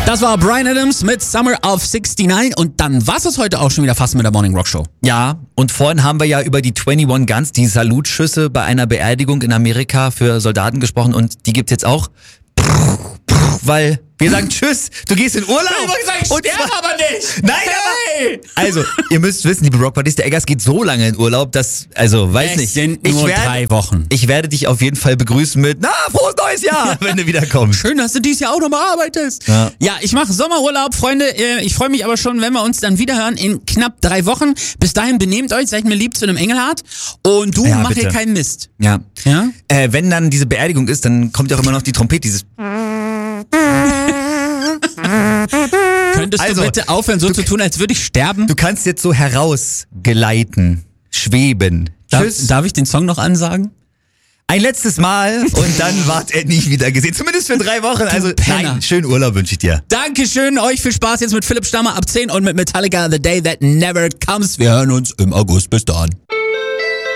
Das war Bryan Adams mit Summer of 69 und dann war es heute auch schon wieder fast mit der Morning Rock Show. Ja, und vorhin haben wir ja über die 21 Guns, die Salutschüsse bei einer Beerdigung in Amerika für Soldaten gesprochen und die gibt's jetzt auch, weil wir sagen Tschüss, du gehst in Urlaub. Ich wollte sagen, ich sterbe aber nicht. Nein, hey. aber, also, ihr müsst wissen, liebe Rockpartys, der Eggers geht so lange in Urlaub, dass, also, weiß Es nicht. sind nur 3 Wochen. Ich werde dich auf jeden Fall begrüßen mit, frohes neues Jahr, wenn du wiederkommst. Schön, dass du dieses Jahr auch nochmal arbeitest. Ja, ich mache Sommerurlaub, Freunde. Ich freue mich aber schon, wenn wir uns dann wieder hören in knapp 3 Wochen. Bis dahin benehmt euch, seid mir lieb zu einem Engelhart und du mach hier keinen Mist. Ja. Ja? Wenn dann diese Beerdigung ist, dann kommt ja auch immer noch die Trompete, dieses... Könntest du bitte aufhören, so zu tun, als würde ich sterben? Du kannst jetzt so herausgleiten, schweben. Tschüss. Darf ich den Song noch ansagen? Ein letztes Mal und dann ward er nie wieder gesehen. Zumindest für 3 Wochen. Also nein, schönen Urlaub wünsche ich dir. Dankeschön, euch viel Spaß jetzt mit Philipp Stammer ab 10 und mit Metallica The Day That Never Comes. Wir hören uns im August. Bis dann.